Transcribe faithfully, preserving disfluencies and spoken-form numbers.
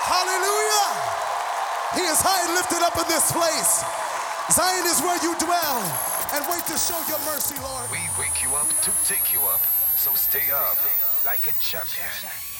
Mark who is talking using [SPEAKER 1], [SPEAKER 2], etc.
[SPEAKER 1] Hallelujah. He is high and lifted up in this place. Zion is where you dwell. And wait to show your mercy, Lord.
[SPEAKER 2] We wake you up to take you up. So stay up like a champion.